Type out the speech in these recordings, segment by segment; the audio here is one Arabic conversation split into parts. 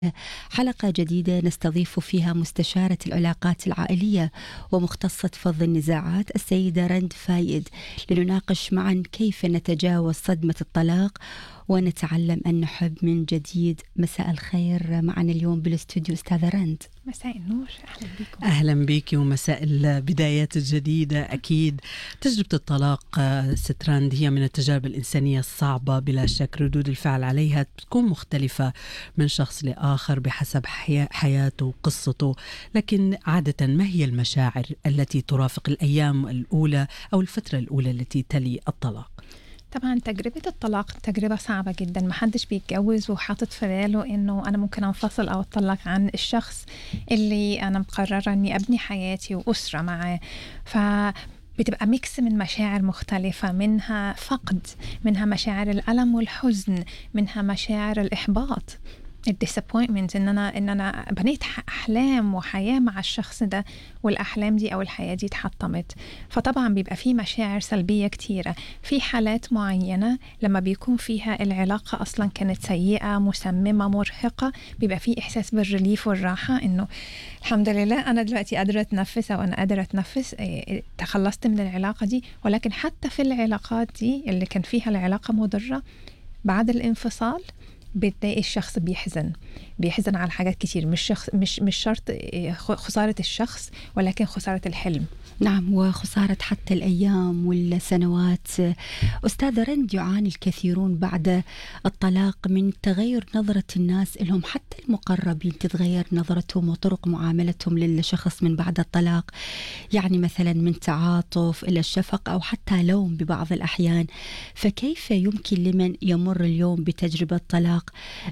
حلقة جديدة نستضيف فيها مستشارة العلاقات العائلية ومختصة فض النزاعات السيدة رند فايد، لنناقش معا كيف نتجاوز صدمة الطلاق ونتعلم أن نحب من جديد. مساء الخير، معنا اليوم بالاستوديو أستاذة رند. مساء النور، أهلا بكم. أهلا بك ومساء البدايات الجديدة. أكيد تجربة الطلاق ست رند هي من التجارب الإنسانية الصعبة بلا شك. ردود الفعل عليها تكون مختلفة من شخص لآخر بحسب حياته وقصته، لكن عادة ما هي المشاعر التي ترافق الأيام الأولى أو الفترة الأولى التي تلي الطلاق؟ طبعا تجربة الطلاق تجربة صعبة جدا، محدش بيتجوز وحاطط في باله انه انا ممكن انفصل او اتطلق عن الشخص اللي انا مقررة اني ابني حياتي واسرة معاه. بتبقى ميكس من مشاعر مختلفة، منها فقد، منها مشاعر الألم والحزن، منها مشاعر الإحباط، الديسابوينتمنت، ان انا بنيت احلام وحياه مع الشخص ده، والاحلام دي او الحياه دي اتحطمت. فطبعا بيبقى في مشاعر سلبيه كتيره. في حالات معينه لما بيكون فيها العلاقه اصلا كانت سيئه مسممه مرهقه، بيبقى في احساس بالريليف والراحه، انه الحمد لله انا دلوقتي قادره اتنفس، او انا قادره اتنفس، تخلصت من العلاقه دي. ولكن حتى في العلاقات دي اللي كان فيها العلاقه مضره، بعد الانفصال بتلاقي الشخص بيحزن على حاجات كتير، مش شرط خسارة الشخص، ولكن خسارة الحلم. نعم، وخسارة حتى الأيام والسنوات. أستاذة رند، يعاني الكثيرون بعد الطلاق من تغير نظرة الناس لهم، حتى المقربين تتغير نظرتهم وطرق معاملتهم للشخص من بعد الطلاق، يعني مثلا من تعاطف إلى الشفقة أو حتى لوم ببعض الأحيان. فكيف يمكن لمن يمر اليوم بتجربة طلاق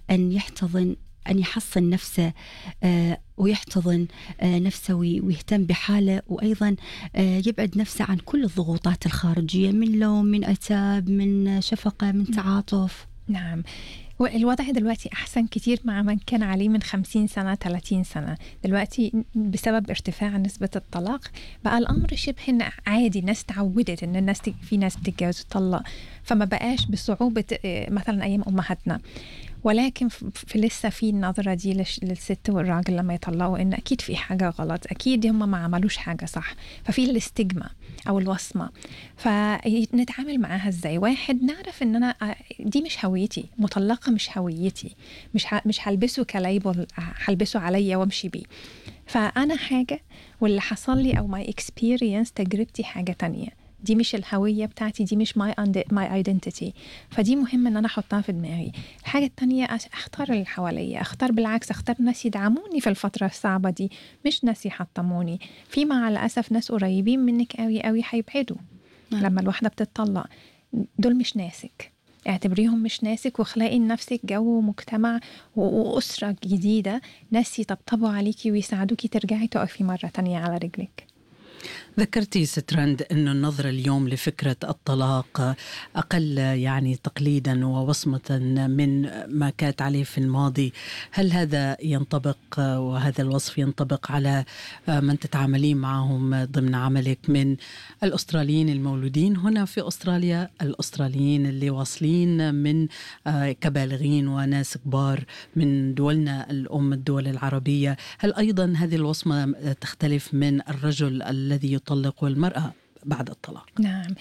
أن يحصن نفسه ويحتضن نفسه ويهتم بحاله، وأيضا يبعد نفسه عن كل الضغوطات الخارجية من لوم، من عتاب، من شفقة، من تعاطف؟ نعم، والوضع دلوقتي أحسن كتير مع من كان عليه من 50 سنة 30 سنة. دلوقتي بسبب ارتفاع نسبة الطلاق بقى الأمر شبه عادي، الناس تعودت إن في ناس بتتجوز وتطلق، فما بقاش بصعوبة مثلا أيام أمهاتنا. ولكن لسه في النظرة دي للست والراجل لما يطلقوا، إن أكيد في حاجة غلط، أكيد هم ما عملوش حاجة صح. ففي الاستجمة أو الوصمة، فنتعامل معاها إزاي؟ واحد، نعرف إن أنا دي مش هويتي، مطلقة مش هويتي، مش هلبسه كليبل، هلبسه عليا وامشي بيه. فأنا حاجة، واللي حصل لي أو my experience تجربتي حاجة تانية. دي مش الهوية بتاعتي، دي مش my identity. فدي مهم ان انا احطها في دماغي. الحاجة التانية، اختار اللي حواليا، بالعكس اختار ناس يدعموني في الفترة الصعبة دي، مش ناس يحطموني. في مع الأسف ناس قريبين منك قوي قوي هيبعدوا لما الواحدة بتطلق. دول مش ناسك، اعتبريهم مش ناسك، واخلقي لنفسك جو ومجتمع وأسرة جديدة، ناس يطبطبوا عليكي ويساعدوكي ترجعي تقفي مرة تانية على رجلك. ذكرتي ست رند أنه النظرة اليوم لفكرة الطلاق أقل يعني تقليدا ووصمة من ما كانت عليه في الماضي. هل هذا ينطبق وهذا الوصف ينطبق على من تتعاملين معهم ضمن عملك، من الأستراليين المولودين هنا في أستراليا، الأستراليين اللي واصلين من كبالغين وناس كبار من دولنا الأم الدول العربية؟ هل أيضا هذه الوصمة تختلف من الرجل الذي يطلق والمرأة بعد الطلاق؟ نعم،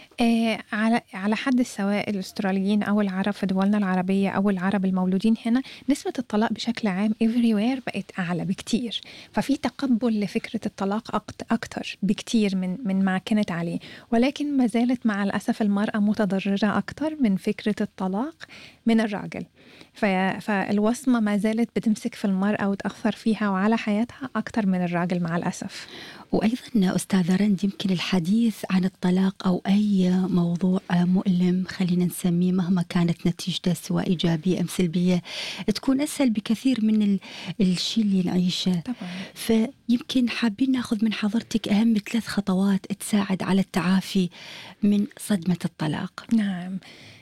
على حد السواء الأستراليين أو العرب في دولنا العربية أو العرب المولودين هنا، نسبة الطلاق بشكل عام everywhere بقت أعلى بكتير. ففي تقبل لفكرة الطلاق أكتر بكتير من ما كانت عليه. ولكن ما زالت مع الأسف المرأة متضررة أكتر من فكرة الطلاق من الراجل. فالوصمة ما زالت بتمسك في المرأة وتأثر فيها وعلى حياتها أكتر من الراجل مع الأسف. وأيضا أستاذة رند، يمكن الحديث عن الطلاق أو أي موضوع مؤلم خلينا نسميه، مهما كانت نتيجته سواء إيجابية أم سلبية، تكون أسهل بكثير من الشيء اللي نعيشه طبعا. فيمكن حابين ناخذ من حضرتك أهم 3 خطوات تساعد على التعافي من صدمة الطلاق. نعم،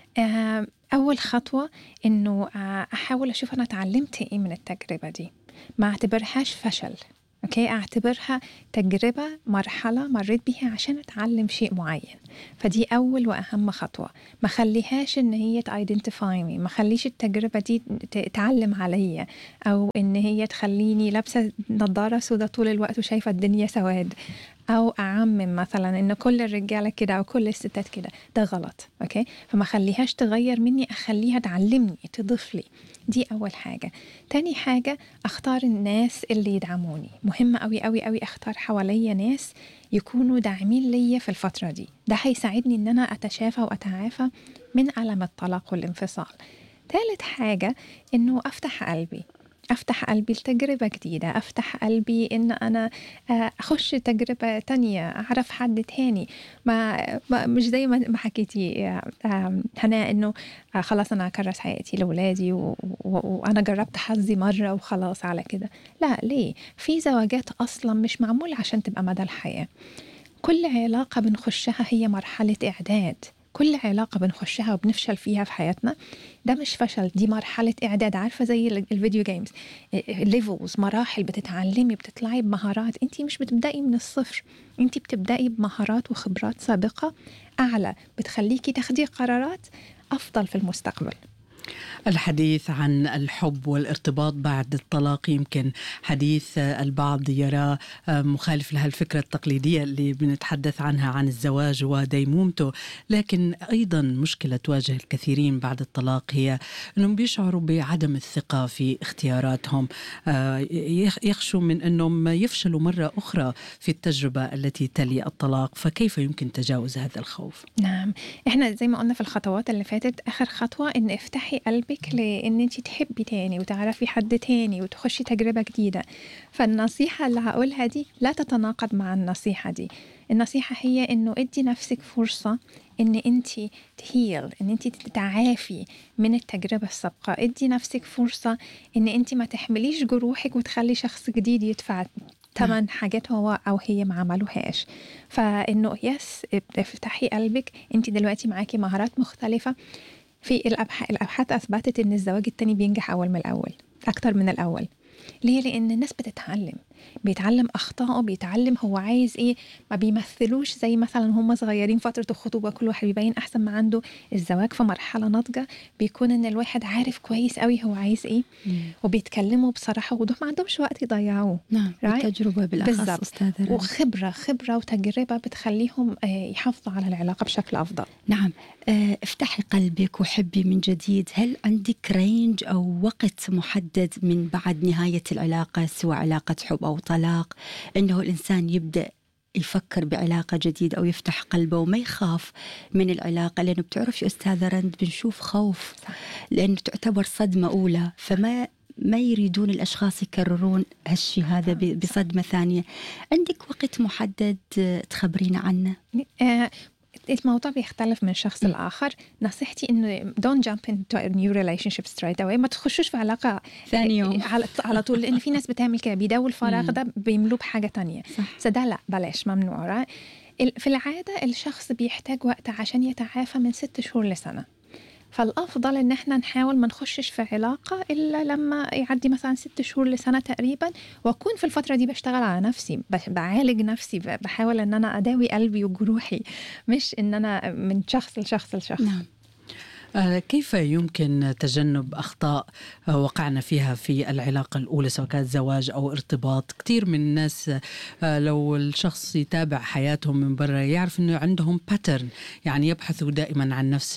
أول خطوة إنه أحاول أشوف أنا تعلمت إيه من التجربة دي، ما اعتبرهاش فشل، أوكي، أعتبرها تجربة، مرحلة مريت بيها عشان أتعلم شيء معين. فدي أول وأهم خطوة. ما خليهاش إن هي تايدنتيفاي مي، ما خليش التجربة دي تعلم عليا، أو إن هي تخليني لابسة نظارة سودة طول الوقت وشايفة الدنيا سواد، أو أعمم مثلا إن كل الرجالة كده أو كل الستات كده. ده غلط. أوكي، فما خليهاش تغير مني، أخليها تعلمني، تضيف لي. دي أول حاجة. تاني حاجة، أختار الناس اللي يدعموني. مهم أوي أوي أوي أختار حواليا ناس يكونوا داعمين ليا في الفترة دي. ده هيساعدني إن أنا أتشافى وأتعافى من ألم الطلاق والانفصال. ثالث حاجة، إنه أفتح قلبي، أفتح قلبي لتجربة جديدة، أفتح قلبي إن أنا أخش تجربة تانية، أعرف حد تاني. مش زي ما حكيتي هنا إنه خلاص أنا أكرس حياتي لأولادي وأنا جربت حظي مرة وخلاص على كده. لا، ليه؟ في زواجات أصلا مش معمولة عشان تبقى مدى الحياة. كل علاقة بنخشها هي مرحلة إعداد. كل علاقة بنخشها وبنفشل فيها في حياتنا ده مش فشل، دي مرحلة إعداد. عارفة زي الفيديو جيمز، ليفلز، مراحل، بتتعلمي، بتطلعي بمهارات. انتي مش بتبدأي من الصفر، انتي بتبدأي بمهارات وخبرات سابقة أعلى بتخليكي تاخدي قرارات أفضل في المستقبل. الحديث عن الحب والارتباط بعد الطلاق يمكن حديث البعض يرى مخالف لها الفكرة التقليدية اللي بنتحدث عنها عن الزواج وديمومته، لكن أيضا مشكلة تواجه الكثيرين بعد الطلاق هي أنهم بيشعروا بعدم الثقة في اختياراتهم، يخشوا من أنهم يفشلوا مرة أخرى في التجربة التي تلي الطلاق. فكيف يمكن تجاوز هذا الخوف؟ نعم، احنا زي ما قلنا في الخطوات اللي فاتت، آخر خطوة إن افتحي قلبك لأن انتي تحبي تاني وتعرفي حد تاني وتخشي تجربة جديدة. فالنصيحة اللي هقولها دي لا تتناقض مع النصيحة دي. النصيحة هي إنه ادي نفسك فرصة إن انتي تهيل، إن انتي تتعافي من التجربة السابقة. ادي نفسك فرصة إن انتي ما تحمليش جروحك وتخلي شخص جديد يدفع ثمن حاجات هو أو هي ما عملوهاش. فإنه افتحي قلبك، انتي دلوقتي معاكي مهارات مختلفة. في الأبحاث أثبتت إن الزواج التاني بينجح أول من الأول، أكتر من الأول. ليه؟ لأن الناس بتتعلم، بيتعلم أخطائه، بيتعلم هو عايز إيه. ما بيمثلوش زي مثلا هم صغيرين فترة الخطوبة كل واحد بيبين أحسن ما عنده. الزواج في مرحلة ناضجة بيكون إن الواحد عارف كويس قوي هو عايز إيه، وبيتكلموا بصراحة وضوح، ما عندهمش وقت يضيعوه. نعم، التجربة بالأخص أستاذة رنا. وخبرة وتجربة بتخليهم يحافظوا على العلاقة بشكل أفضل. نعم. افتحي قلبك وحبي من جديد. هل عندك رينج أو وقت محدد من بعد نهاية العلاقة، سواء علاقة حب أو طلاق، أنه الإنسان يبدأ يفكر بعلاقة جديدة أو يفتح قلبه وما يخاف من العلاقة؟ لأنه بتعرف يا أستاذة رند بنشوف خوف لأنه تعتبر صدمة أولى، ما يريدون الأشخاص يكررون هالشي هذا بصدمة ثانية. عندك وقت محدد تخبرينا عنه؟ الموضوع بيختلف من شخص لآخر. نصيحتي إنه don't jump into a new relationship straight away. ما تخشوش في علاقة ثاني يوم على طول، لأن في ناس بتعمل كده، بيداول الفراغ ده بيملوه بحاجة تانية. فده لا، بلاش، ممنوع. في العادة الشخص بيحتاج وقت عشان يتعافى من 6 شهور لسنة. فالأفضل إن احنا نحاول ما نخشش في علاقة إلا لما يعدي مثلا 6 شهور لسنة تقريبا، وأكون في الفترة دي بشتغل على نفسي، بعالج نفسي، بحاول إن أنا أداوي قلبي وجروحي، مش إن أنا من شخص لشخص لشخص. نعم. كيف يمكن تجنب أخطاء وقعنا فيها في العلاقة الأولى، سواء كانت زواج أو ارتباط؟ كتير من الناس لو الشخص يتابع حياتهم من برا يعرف أنه عندهم باترن، يعني يبحثوا دائما عن نفس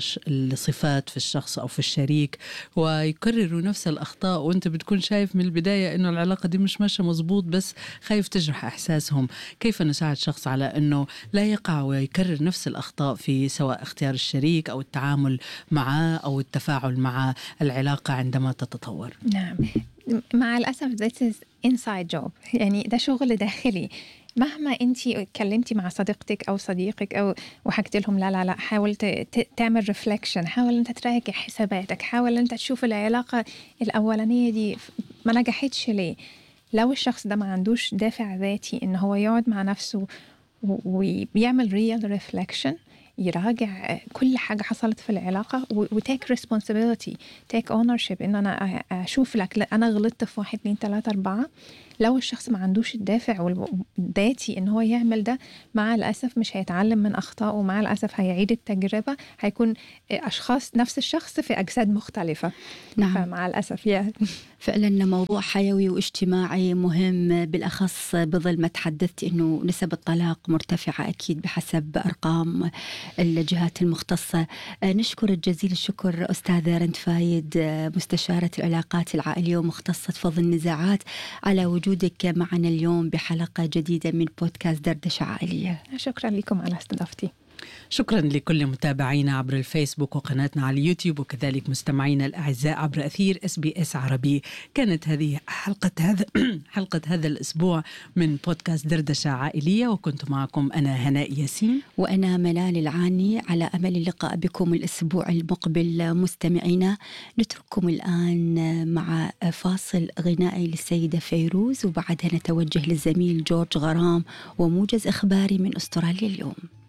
الصفات في الشخص أو في الشريك ويكرروا نفس الأخطاء، وأنت بتكون شايف من البداية أنه العلاقة دي مش ماشية مزبوط بس خايف تجرح إحساسهم. كيف نساعد شخص على أنه لا يقع ويكرر نفس الأخطاء في سواء اختيار الشريك أو التعامل معه أو التفاعل مع العلاقة عندما تتطور؟ نعم، مع الأسف this is inside job، يعني ده شغل داخلي. مهما انتي اتكلمتي مع صديقتك أو صديقك أو وحكت لهم لا حاول تعمل ريفلكشن، حاول انت تراجع حساباتك، حاول انت تشوف العلاقة الأولانية دي ما نجحتش ليه. لو الشخص ده ما عندوش دافع ذاتي إن هو يقعد مع نفسه ويعمل real reflection، يراجع كل حاجة حصلت في العلاقة وتيك responsibility، تيك ownership، إن أنا أشوف لك أنا غلطت في 1 2 3 4، لو الشخص ما عندوش الدافع الذاتي إن هو يعمل ده، مع الأسف مش هيتعلم من أخطائه، ومع الأسف هيعيد التجربة، هيكون أشخاص نفس الشخص في أجساد مختلفة. نعم. فمع الأسف يعني فعلا موضوع حيوي واجتماعي مهم، بالأخص بظل ما تحدثت أنه نسب الطلاق مرتفعة أكيد بحسب أرقام الجهات المختصة. نشكر جزيل الشكر أستاذة رند فايد، مستشارة العلاقات العائلية ومختصة فض النزاعات، على وجودك معنا اليوم بحلقة جديدة من بودكاست دردشة عائلية. شكرا لكم على استضافتي. شكرا لكل متابعينا عبر الفيسبوك وقناتنا على اليوتيوب، وكذلك مستمعينا الأعزاء عبر أثير SBS عربي. كانت هذه حلقة هذا الأسبوع من بودكاست دردشة عائلية، وكنت معكم أنا هناء ياسين وأنا منال العاني. على أمل اللقاء بكم الأسبوع المقبل مستمعينا. نترككم الآن مع فاصل غنائي للسيدة فيروز، وبعدها نتوجه للزميل جورج غرام وموجز إخباري من أستراليا اليوم.